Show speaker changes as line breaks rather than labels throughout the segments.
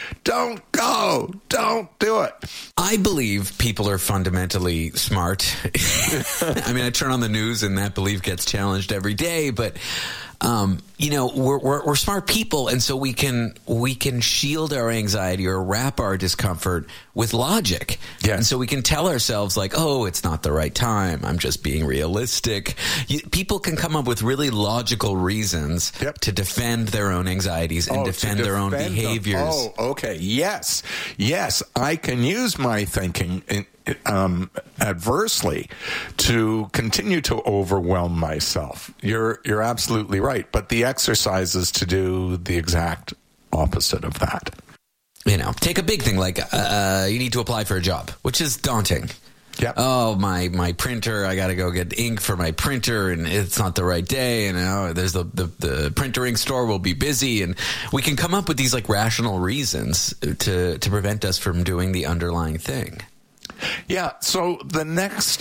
Don't go. Don't do it.
I believe people are fundamentally smart. I mean, I turn on the news and that belief gets challenged every day, but we're smart people, and so we can shield our anxiety or wrap our discomfort with logic.
Yeah.
And so we can tell ourselves like, oh, it's not the right time. I'm just being realistic. People can come up with really logical reasons to defend their own anxieties and defend their own behaviors.
Oh, okay. Yes. I can use my thinking adversely to continue to overwhelm myself. You're absolutely right. But the exercise is to do the exact opposite of that.
Take a big thing like you need to apply for a job, which is daunting.
Yep.
Oh, my printer, I got to go get ink for my printer, and it's not the right day, and there's the printer ink store will be busy, and we can come up with these like rational reasons to prevent us from doing the underlying thing.
Yeah, so the next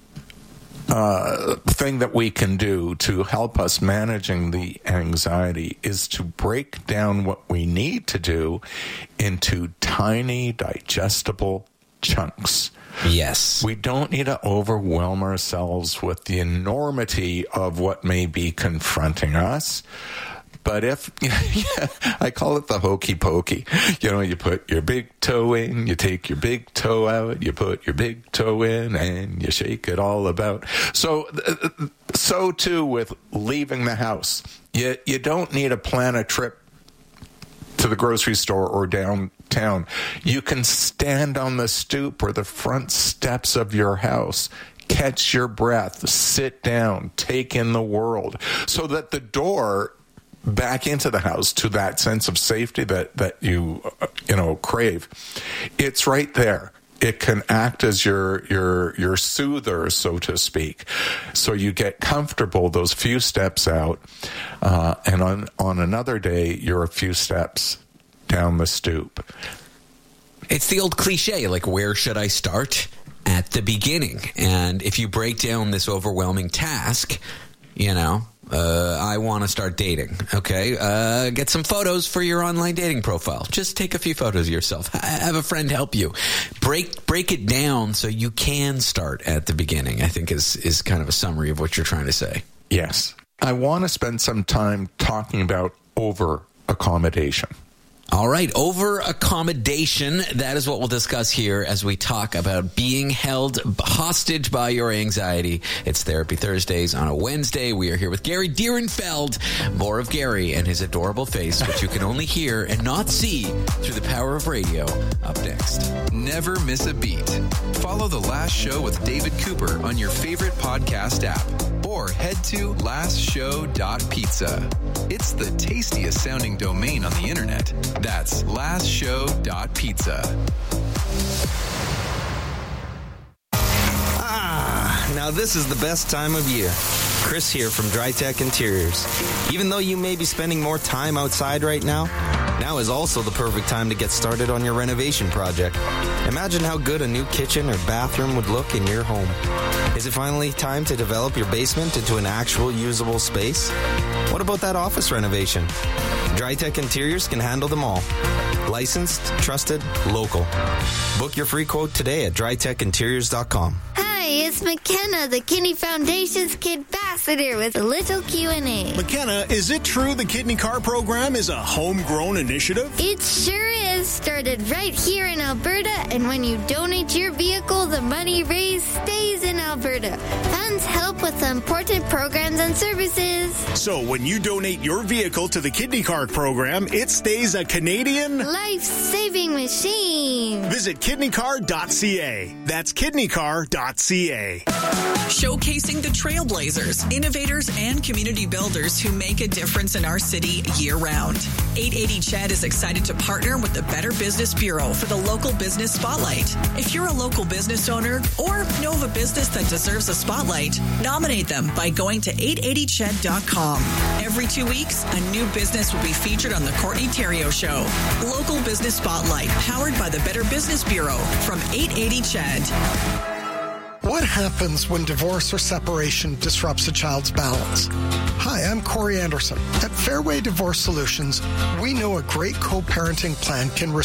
thing that we can do to help us managing the anxiety is to break down what we need to do into tiny, digestible chunks.
Yes.
We don't need to overwhelm ourselves with the enormity of what may be confronting us. But I call it the hokey pokey. You put your big toe in, you take your big toe out, you put your big toe in, and you shake it all about. So too with leaving the house. You don't need to plan a trip to the grocery store or downtown. You can stand on the stoop or the front steps of your house, catch your breath, sit down, take in the world, so that the door back into the house to that sense of safety that you crave, it's right there. It can act as your soother, so to speak. So you get comfortable those few steps out, and on another day, you're a few steps down the stoop.
It's the old cliche, like, where should I start? At the beginning. And if you break down this overwhelming task, I want to start dating. Okay. Get some photos for your online dating profile. Just take a few photos of yourself. Have a friend help you. Break it down so you can start at the beginning, I think is kind of a summary of what you're trying to say.
Yes. I want to spend some time talking about over-accommodation.
All right, over-accommodation, that is what we'll discuss here as we talk about being held hostage by your anxiety. It's Therapy Thursdays on a Wednesday. We are here with Gary Dierenfeld. More of Gary and his adorable face, which you can only hear and not see through the power of radio, up next.
Never miss a beat. Follow The Last Show with David Cooper on your favorite podcast app, or head to lastshow.pizza. It's the tastiest sounding domain on the internet. That's lastshow.pizza.
Now this is the best time of year. Chris here from DryTech Interiors. Even though you may be spending more time outside right now is also the perfect time to get started on your renovation project. Imagine how good a new kitchen or bathroom would look in your home. Is it finally time to develop your basement into an actual usable space? What about that office renovation? DryTech Interiors can handle them all. Licensed, trusted, local. Book your free quote today at drytechinteriors.com.
Hi, it's McKenna, the Kidney Foundation's Kid Ambassador with a little Q&A.
McKenna, is it true the Kidney Car program is a homegrown initiative?
It sure is. Started right here in Alberta, and when you donate your vehicle, the money raised stays in Alberta. Funds help with important programs and services.
So when you donate your vehicle to the Kidney Car program, it stays a Canadian
life-saving machine.
Visit kidneycar.ca. That's kidneycar.ca.
Showcasing the trailblazers, innovators, and community builders who make a difference in our city year-round. 880 CHED is excited to partner with the Better Business Bureau for the Local Business Spotlight. If you're a local business owner or know of a business that deserves a spotlight, nominate them by going to 880ched.com. Every 2 weeks, a new business will be featured on the Courtney Theriault Show. Local Business Spotlight, powered by the Better Business Bureau from 880 CHED.
What happens when divorce or separation disrupts a child's balance? Hi, I'm Corey Anderson. At Fairway Divorce Solutions, we know a great co-parenting plan can